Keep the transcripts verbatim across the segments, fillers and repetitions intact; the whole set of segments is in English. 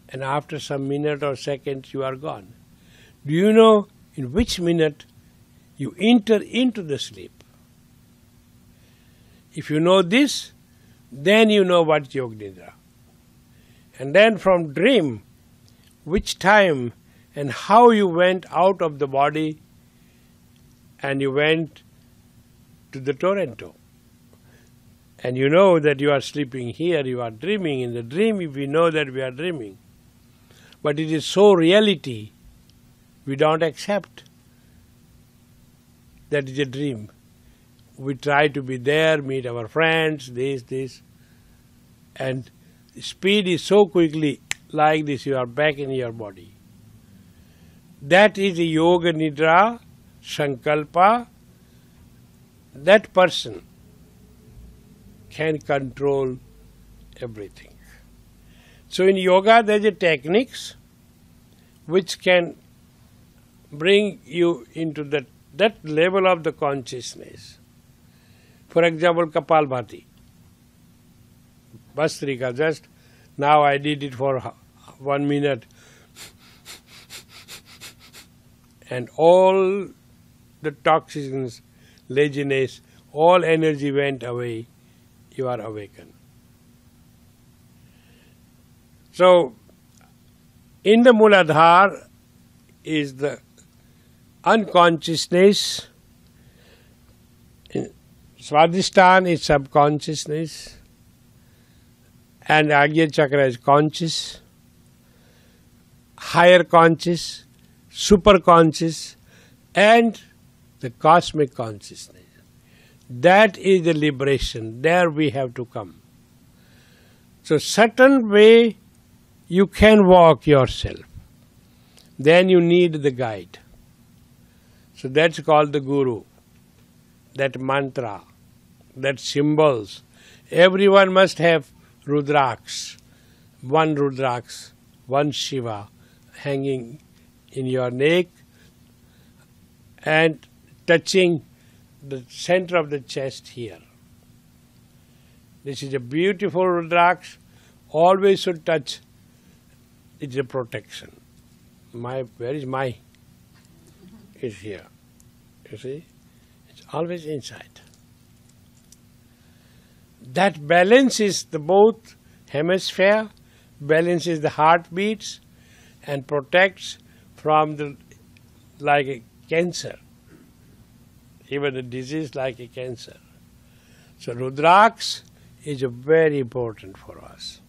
and after some minute or seconds you are gone. Do you know in which minute you enter into the sleep? If you know this, then you know what Yoga Nidra. And then from dream, which time and how you went out of the body and you went to the Toronto. And you know that you are sleeping here, you are dreaming. In the dream, we know that we are dreaming. But it is so reality, we don't accept that is a dream. We try to be there, meet our friends, this, this. And speed is so quickly like this, you are back in your body. That is a Yoga Nidra, Sankalpa. That person can control everything. So in yoga there is a techniques which can bring you into that, that level of the consciousness. For example, Kapalbhati. Bastrika, just now I did it for one minute and all the toxins, laziness, all energy went away. You are awakened. So, in the Muladhara is the unconsciousness, Swadhisthana is subconsciousness, and Agya Chakra is conscious, higher conscious, super conscious, and the cosmic consciousness. That is the liberation. There we have to come. So certain way you can walk yourself. Then you need the guide. So that's called the Guru. That mantra, that symbols. Everyone must have Rudraks. One Rudraks, one Shiva hanging in your neck and touching the center of the chest here. This is a beautiful Rudraksh. Always should touch. It's a protection. My, where is my? It's here. You see? It's always inside. That balances the both hemisphere, balances the heartbeats, and protects from the like a cancer. Even a disease like a cancer. So Rudraks is a very important for us.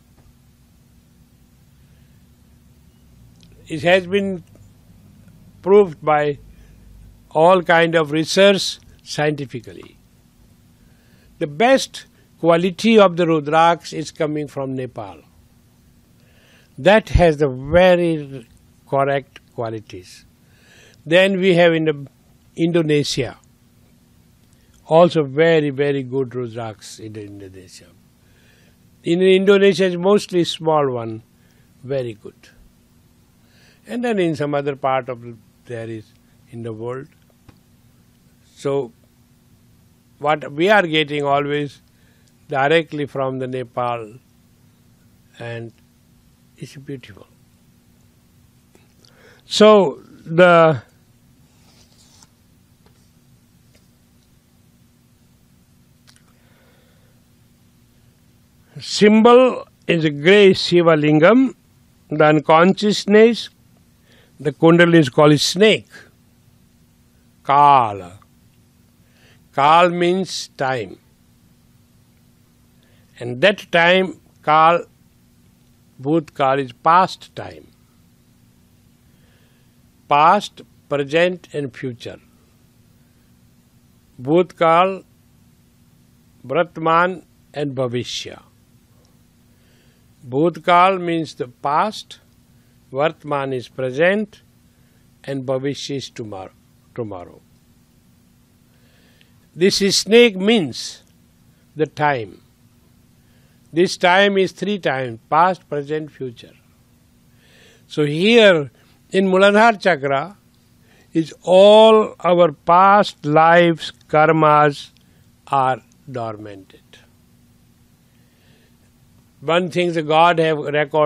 It has been proved by all kind of research scientifically. The best quality of the Rudraks is coming from Nepal. That has the very correct qualities. Then we have in the Indonesia. Also very, very good Rudraks in Indonesia. In Indonesia is mostly small one, very good. And then in some other part of there is in the world. So what we are getting always directly from the Nepal, and it's beautiful. So the symbol is a grey Shiva Lingam. The unconsciousness, the Kundalini is called snake. Kala. Kal means time. And that time, Kal, Bhut Kal is past time. Past, present and future. Bhut Kal, Vartman and Bhavishya. Bhutkal means the past, Vartman is present, and Bhavishya is tomorrow. tomorrow. This snake means the time. This time is three times, past, present, future. So here in Muladhara Chakra is all our past lives, karmas are dormanted. One thing the God have recorded